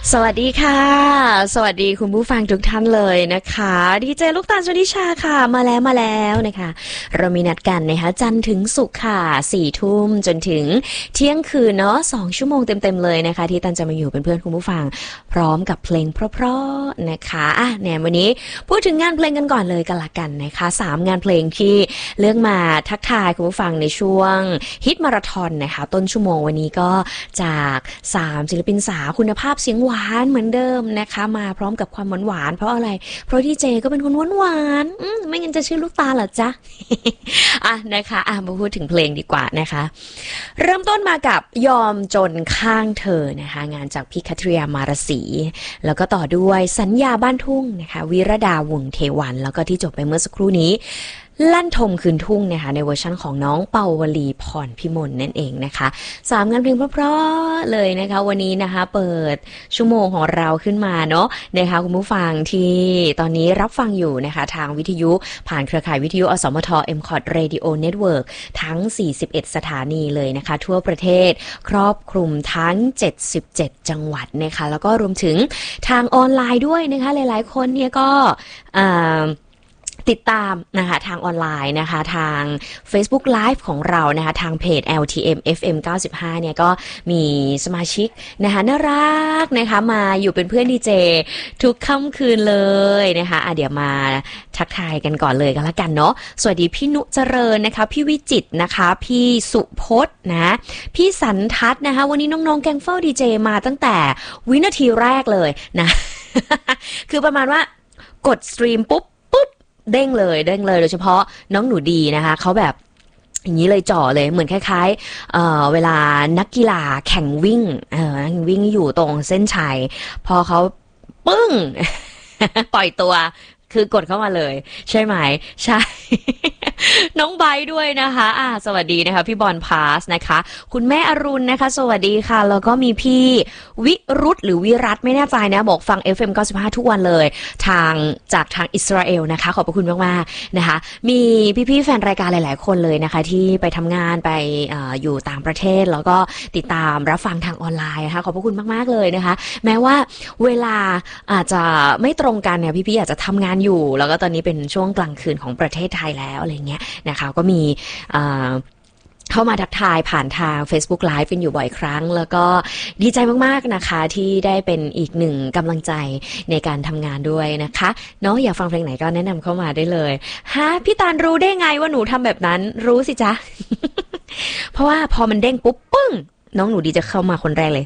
สวัสดีค่ะสวัสดีคุณผู้ฟังทุกท่านเลยนะคะดีเจลูกตาลชนิชาค่ะมาแล้วนะคะเรามีนัดกันนะคะจันทร์ถึงศุกร์ค่ะ4 ทุ่มจนถึงเที่ยงคืนเนาะ2 ชั่วโมงเต็มๆเลยนะคะที่ตันจะมาอยู่เป็นเพื่อนคุณผู้ฟังพร้อมกับเพลงเพราะๆนะคะเนี่ยวันนี้พูดถึงงานเพลงกันก่อนเลยกันละกันนะคะ3งานเพลงที่เลือกมาทักทายคุณผู้ฟังในช่วงฮิตมาราธอนนะคะต้นชั่วโมงวันนี้ก็จาก3ศิลปินสาวคุณภาพเสียงหวานเหมือนเดิมนะคะมาพร้อมกับความหวานเพราะอะไรเพราะที่เจก็เป็นคนหวานไม่งั้นจะชื่อลูกตาเหรอจ๊ะ นะคะมาพูดถึงเพลงดีกว่านะคะเริ่มต้นมากับยอมจนข้างเธอนะคะงานจากพี่คัทริยามารสีแล้วก็ต่อด้วยสัญญาบ้านทุ่งนะคะวิรดาวงศ์เทวันแล้วก็ที่จบไปเมื่อสักครู่นี้ลั่นทมคืนทุ่งนะคะในเวอร์ชั่นของน้องเปาวลีพรพิมลนั่นเองนะคะ3งานเพลงเพราะๆเลยนะคะวันนี้นะคะเปิดชั่วโมงของเราขึ้นมาเนาะนะคะคุณผู้ฟังที่ตอนนี้รับฟังอยู่นะคะทางวิทยุผ่านเครือข่ายวิทยุอสมท MCOT Radio Network ทั้ง41สถานีเลยนะคะทั่วประเทศครอบคลุมทั้ง77จังหวัดนะคะแล้วก็รวมถึงทางออนไลน์ด้วยนะคะหลายๆคนเนี่ยก็ติดตามนะคะทางออนไลน์นะคะทาง Facebook Live ของเรานะคะทางเพจ LTM FM 95เนี่ยก็มีสมาชิกนะคะน่ารักนะคะมาอยู่เป็นเพื่อนดีเจทุกค่ำคืนเลยนะคะเดี๋ยวมาทักทายกันก่อนเลยกันละกันเนาะสวัสดีพี่นุเจริญนะคะพี่วิจิตรนะคะพี่สุพจน์นะพี่สันทัศน์นะคะวันนี้น้องๆแกงเฝ้าดีเจมาตั้งแต่วินาทีแรกเลยนะ คือประมาณว่ากดสตรีมปุ๊บเด้งเลยโดยเฉพาะน้องหนูดีนะคะเขาแบบอย่างนี้เลยจ่อเลยเหมือนคล้ายๆเวลานักกีฬาแข่งวิ่งวิ่งอยู่ตรงเส้นชัยพอเขาปึ้ง ปล่อยตัวคือกดเข้ามาเลยใช่ไหมใช่ น้องไบด้วยนะคะสวัสดีนะคะพี่บอลพาสนะคะคุณแม่อรุณนะคะสวัสดีค่ะแล้วก็มีพี่วิรุธหรือวิรัตไม่แน่ใจนะบอกฟัง FM 95ทุกวันเลยจากทางอิสราเอลนะคะขอบพระคุณมากๆนะคะมีพี่ๆแฟนรายการหลายๆคนเลยนะคะที่ไปทำงานไปอยู่ต่างประเทศแล้วก็ติดตามรับฟังทางออนไลน์นะคะขอบพระคุณมากๆเลยนะคะแม้ว่าเวลาอาจจะไม่ตรงกันเนี่ยพี่ๆอาจจะทำงานอยู่แล้วก็ตอนนี้เป็นช่วงกลางคืนของประเทศไทยแล้วอะไรเงี้ยนะคะก็มีเข้ามาทักทายผ่านทาง Facebook Live เป็นอยู่บ่อยครั้งแล้วก็ดีใจมากๆนะคะที่ได้เป็นอีกหนึ่งกำลังใจในการทำงานด้วยนะคะเนาะอยากฟังเพลงไหนก็แนะนำเข้ามาได้เลยฮะพี่ตาลรู้ได้ไงว่าหนูทำแบบนั้นรู้สิจ๊ะ เพราะว่าพอมันเด้งปุ๊บปึ้งน้องหนูดีจะเข้ามาคนแรกเลย